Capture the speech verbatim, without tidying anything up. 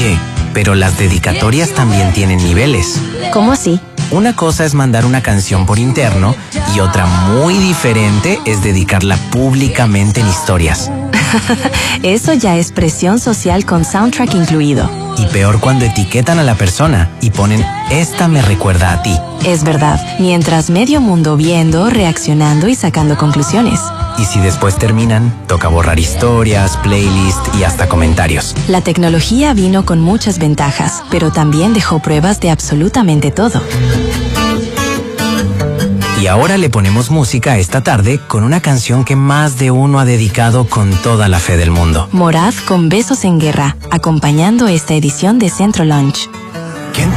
Oye, pero las dedicatorias también tienen niveles. ¿Cómo así? Una cosa es mandar una canción por interno y otra muy diferente es dedicarla públicamente en historias. Eso ya es presión social con soundtrack incluido. Y peor cuando etiquetan a la persona y ponen "esta me recuerda a ti". Es verdad, mientras medio mundo viendo, reaccionando y sacando conclusiones. Y si después terminan, toca borrar historias, playlist y hasta comentarios. La tecnología vino con muchas ventajas, pero también dejó pruebas de absolutamente todo. Y ahora le ponemos música esta tarde con una canción que más de uno ha dedicado con toda la fe del mundo. Morad con Besos en Guerra, acompañando esta edición de Centro Lunch.